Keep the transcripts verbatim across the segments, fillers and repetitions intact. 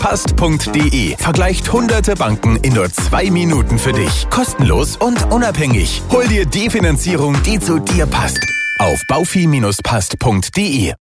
passt punkt de vergleicht hunderte Banken in nur zwei Minuten für dich. Kostenlos und unabhängig. Hol dir die Finanzierung, die zu dir passt. Auf baufi Bindestrich passt Punkt de.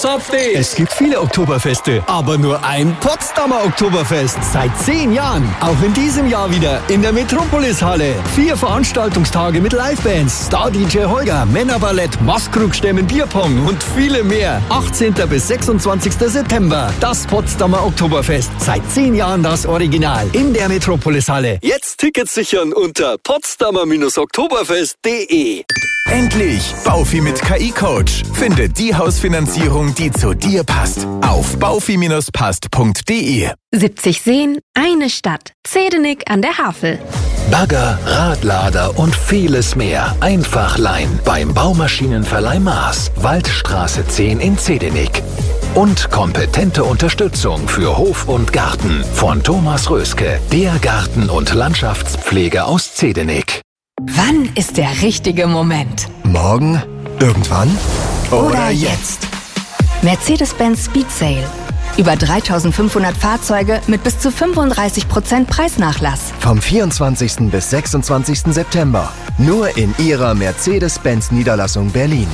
Es gibt viele Oktoberfeste, aber nur ein Potsdamer Oktoberfest. Seit zehn Jahren. Auch in diesem Jahr wieder in der Metropolis-Halle. Vier Veranstaltungstage mit Livebands, Star-D J Holger, Männerballett, Maskrugstämmen, Bierpong und viele mehr. achtzehnten bis sechsundzwanzigsten September. Das Potsdamer Oktoberfest. Seit zehn Jahren das Original. In der Metropolis-Halle. Jetzt Tickets sichern unter potsdamer Bindestrich oktoberfest Punkt de. Endlich! Baufi mit K I-Coach. Finde die Hausfinanzierung, die zu dir passt. Auf baufi Bindestrich passt Punkt de. siebzig Seen, eine Stadt. Zedenik an der Havel. Bagger, Radlader und vieles mehr. Einfach leihen beim Baumaschinenverleih Maas. Waldstraße zehn in Zedenik. Und kompetente Unterstützung für Hof und Garten von Thomas Röske, der Garten- und Landschaftspflege aus Zedenik. Wann ist der richtige Moment? Morgen? Irgendwann? Oder jetzt? Mercedes-Benz Speed Sale. Über dreitausendfünfhundert Fahrzeuge mit bis zu fünfunddreißig Prozent Preisnachlass. Vom vierundzwanzigsten bis sechsundzwanzigsten September. Nur in Ihrer Mercedes-Benz Niederlassung Berlin.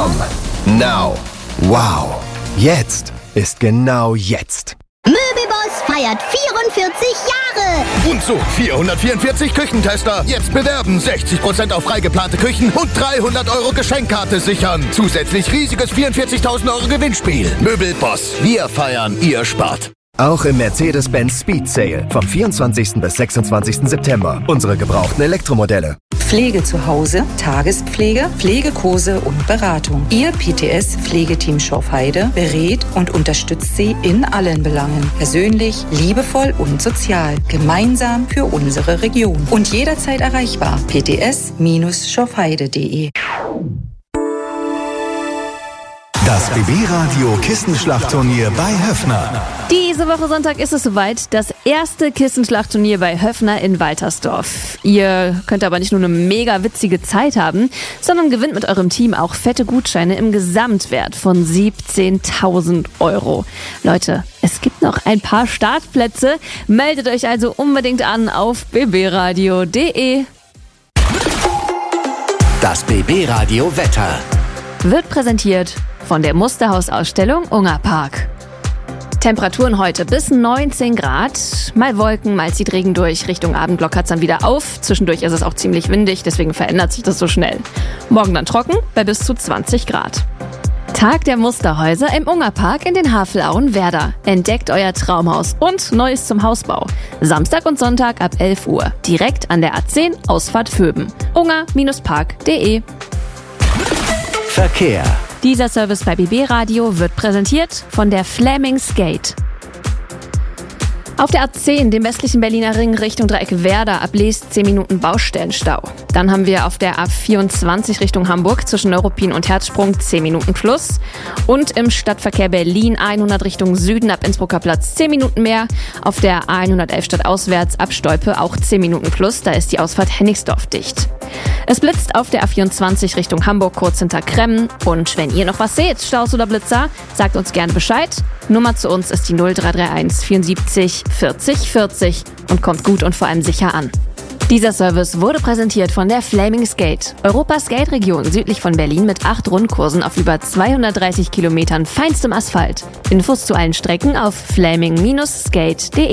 Come now. Wow. Jetzt ist genau jetzt. Möbelboss feiert vierundvierzig Jahre. Und so, vierhundertvierundvierzig Küchentester. Jetzt bewerben, sechzig Prozent auf freigeplante Küchen und dreihundert Euro Geschenkkarte sichern. Zusätzlich riesiges vierundvierzigtausend Euro Gewinnspiel. Möbelboss, wir feiern, ihr spart. Auch im Mercedes-Benz Speed Sale vom vierundzwanzigsten bis sechsundzwanzigsten September. Unsere gebrauchten Elektromodelle. Pflege zu Hause, Tagespflege, Pflegekurse und Beratung. Ihr P T S-Pflegeteam Schorfheide berät und unterstützt Sie in allen Belangen. Persönlich, liebevoll und sozial. Gemeinsam für unsere Region. Und jederzeit erreichbar. p t s Bindestrich schorfheide Punkt de. Das B B-Radio Kissenschlachtturnier bei Höffner. Diese Woche Sonntag ist es soweit, das erste Kissenschlachtturnier bei Höffner in Waltersdorf. Ihr könnt aber nicht nur eine mega witzige Zeit haben, sondern gewinnt mit eurem Team auch fette Gutscheine im Gesamtwert von siebzehntausend Euro. Leute, es gibt noch ein paar Startplätze. Meldet euch also unbedingt an auf b b radio punkt de. Das B B-Radio Wetter Wird präsentiert von der Musterhausausstellung Ungerpark. Temperaturen heute bis neunzehn Grad. Mal Wolken, mal zieht Regen durch. Richtung Abend lockert es dann wieder auf. Zwischendurch ist es auch ziemlich windig, deswegen verändert sich das so schnell. Morgen dann trocken bei bis zu zwanzig Grad. Tag der Musterhäuser im Ungerpark in den Havelauen-Werder. Entdeckt euer Traumhaus und Neues zum Hausbau. Samstag und Sonntag ab elf Uhr. Direkt an der A zehn, Ausfahrt Vöben. unger Bindestrich park Punkt de. Verkehr. Dieser Service bei B B Radio wird präsentiert von der Flemings Gate. Auf der A zehn, dem westlichen Berliner Ring Richtung Dreieck Werder, ab Leest zehn Minuten Baustellenstau. Dann haben wir auf der A vierundzwanzig Richtung Hamburg zwischen Neuruppin und Herzsprung zehn Minuten Schluss. Und im Stadtverkehr Berlin hundert Richtung Süden ab Innsbrucker Platz zehn Minuten mehr. Auf der A hundertelf stadtauswärts ab Stolpe auch zehn Minuten Plus, da ist die Ausfahrt Hennigsdorf dicht. Es blitzt auf der A vierundzwanzig Richtung Hamburg kurz hinter Kremmen. Und wenn ihr noch was seht, Staus oder Blitzer, sagt uns gerne Bescheid. Nummer zu uns ist die null drei drei eins vierundsiebzig vierzig vierzig und kommt gut und vor allem sicher an. Dieser Service wurde präsentiert von der Flemings Gate, Europas Skate-Region südlich von Berlin mit acht Rundkursen auf über zweihundertdreißig Kilometern feinstem Asphalt. Infos zu allen Strecken auf fleming Bindestrich skate Punkt de.